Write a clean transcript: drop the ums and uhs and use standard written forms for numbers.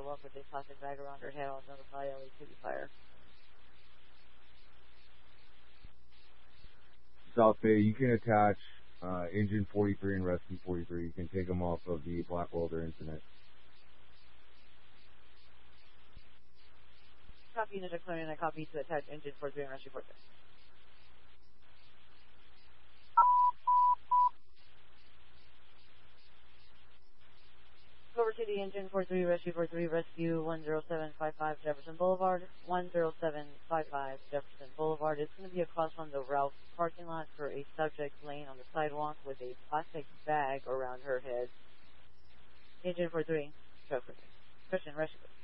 sidewalk with a plastic bag around her head. I'll notify LAPD fire. South Bay, you can attach engine 43 and rescue 43. You can take them off of the Black Welder incident. Copy, unit declaring a copy to attach engine 43 and rescue 43. Over to the engine 43, rescue 43, rescue 10755 Jefferson Boulevard. 10755 Jefferson Boulevard. It's going to be across from the Ralph parking lot for a subject laying on the sidewalk with a plastic bag around her head. Engine 43, Jefferson. Christian, rescue.